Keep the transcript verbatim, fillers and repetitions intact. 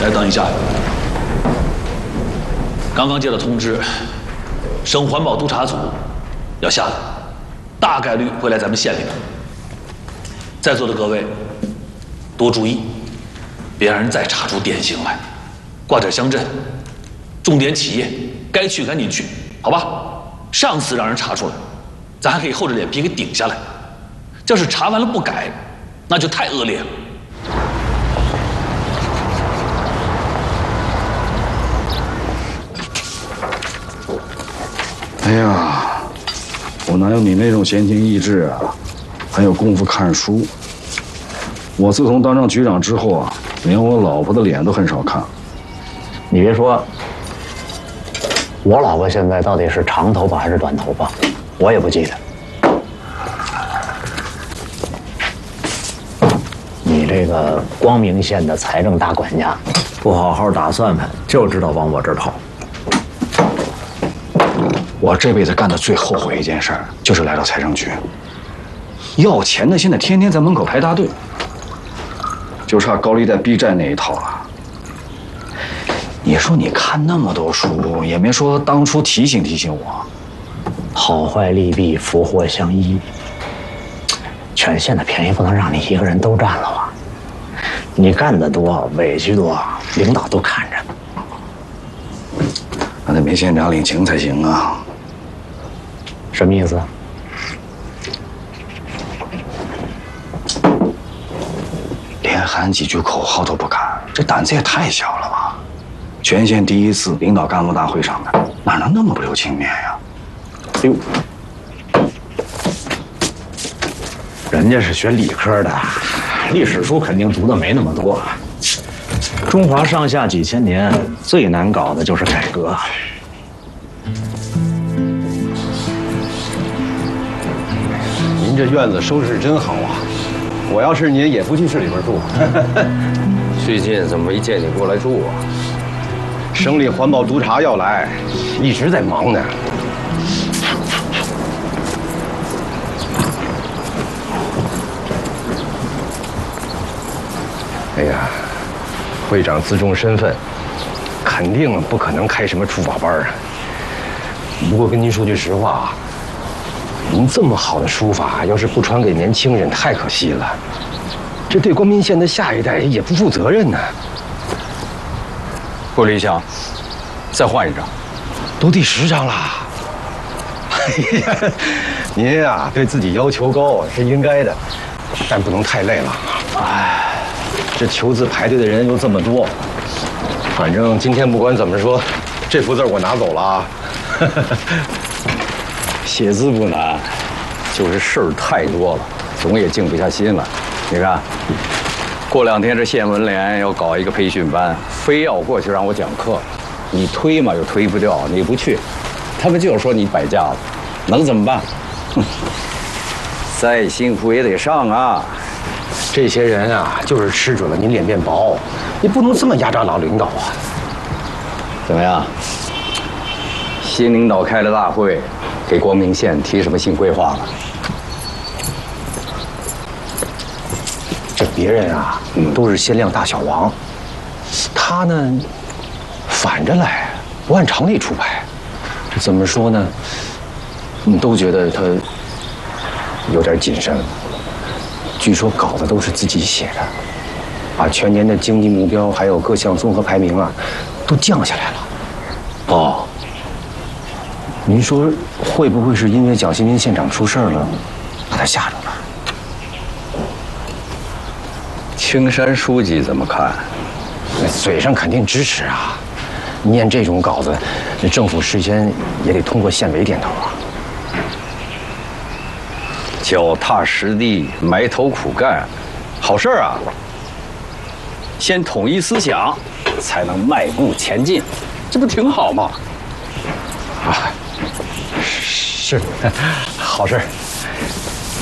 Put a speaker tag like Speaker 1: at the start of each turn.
Speaker 1: 来，等一下。刚刚接到通知，省环保督察组要下来，大概率会来咱们县里的。在座的各位多注意，别让人再查出典型来。挂点乡镇、重点企业，该去赶紧去，好吧？上次让人查出来，咱还可以厚着脸皮给顶下来。要是查完了不改，那就太恶劣了。
Speaker 2: 哎呀，我哪有你那种闲情逸致啊，还有功夫看书。我自从当上局长之后啊，连我老婆的脸都很少看。
Speaker 3: 你别说，我老婆现在到底是长头发还是短头发，我也不记得。你这个光明县的财政大管家，不好好打算盘，就知道往我这儿跑。
Speaker 2: 我这辈子干的最后悔一件事儿，就是来到财政局。要钱的现在天天在门口排大队，就差高利贷逼债那一套了。你说你看那么多书，也没说当初提醒提醒我。
Speaker 3: 好坏利弊，福祸相依。全县的便宜不能让你一个人都占了啊！你干得多，委屈多，领导都看着。
Speaker 2: 那得梅县长领情才行啊。
Speaker 3: 什么意思？
Speaker 2: 连喊几句口号都不敢，这胆子也太小了吧！全县第一次领导干部大会上的，哪能那么不留情面呀？
Speaker 3: 哎呦，人家是学理科的，历史书肯定读的没那么多。中华上下几千年，最难搞的就是改革。
Speaker 4: 您这院子收拾真好啊！我要是您，也不去市里边住。
Speaker 5: 最近怎么没见你过来住啊？
Speaker 4: 省里环保督察要来，一直在忙呢。哎呀，会长自重身份，肯定不可能开什么书法班啊。不过跟您说句实话啊。 您这么好的书法，要是不传给年轻人，太可惜了。这对光明县的下一代也不负责任呢。
Speaker 5: 不理想，再换一张。
Speaker 4: 都第十张了。哎呀，您呀、啊，对自己要求高是应该的，但不能太累了。哎，这求字排队的人又这么多，反正今天不管怎么说，这幅字我拿走了啊。
Speaker 5: 写字不难，就是事儿太多了，总也静不下心来。你看，过两天这县文联要搞一个培训班，非要过去让我讲课，你推嘛又推不掉，你不去，他们就说你摆架子，能怎么办？哼，再辛苦也得上啊。
Speaker 4: 这些人啊，就是吃准了您脸面薄，你不能这么压榨老领导啊。
Speaker 5: 怎么样？新领导开了大会。 给光明县提什么新规划了？
Speaker 4: 这别人啊，都是先亮大小王，他呢，反着来，不按常理出牌。这怎么说呢？你都觉得他有点谨慎。据说稿子都是自己写的，把全年的经济目标还有各项综合排名啊，都降下来了。
Speaker 5: 哦。
Speaker 4: 您说会不会是因为蒋新民县长出事了，把他吓着了？
Speaker 5: 青山书记怎么看？
Speaker 4: 嘴上肯定支持啊，念这种稿子，那政府事先也得通过县委点头啊。
Speaker 5: 脚踏实地，埋头苦干，好事啊！先统一思想，才能迈步前进，这不挺好吗？
Speaker 4: 啊。是，好事。